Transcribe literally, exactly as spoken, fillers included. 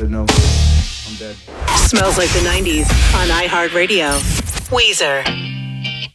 said, no, I'm dead. Smells like the nineties on iHeartRadio. Weezer.